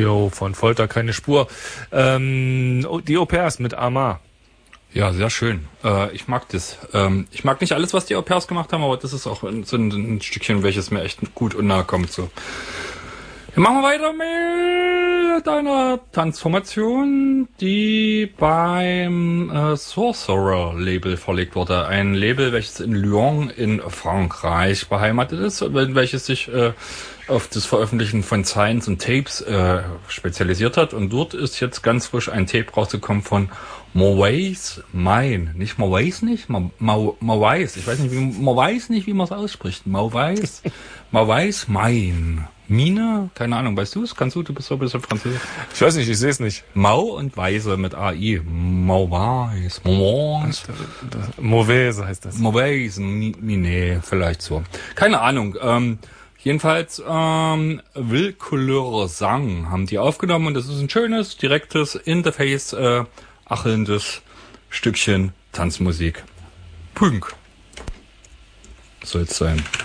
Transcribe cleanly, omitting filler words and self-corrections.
Jo, von Folter keine Spur. Die Au-pairs mit Amar. Ja, sehr schön. Ich mag das. Ich mag nicht alles, was die Au-pairs gemacht haben, aber das ist auch so ein Stückchen, welches mir echt gut und nahe kommt. So. Wir machen weiter mit einer Tanzformation, die beim Sorcerer-Label verlegt wurde. Ein Label, welches in Lyon in Frankreich beheimatet ist, welches sich auf das Veröffentlichen von Signs und Tapes spezialisiert hat. Und dort ist jetzt ganz frisch ein Tape rausgekommen von Mauvais Mine. Nicht Mauvais nicht? Mauvais. Ich weiß nicht, wie man es ausspricht. Mauvais Mine. Mine? Keine Ahnung, weißt du es? Du bist so ein bisschen Französisch. Ich weiß nicht, ich sehe es nicht. Mau und Weise mit AI. Mauvais. Mauvais heißt das. Mauvais Mine, vielleicht so. Keine Ahnung. Jedenfalls Will Couleur Sang haben die aufgenommen und das ist ein schönes, direktes, in the face achelndes Stückchen Tanzmusik. Pünk. Soll es sein.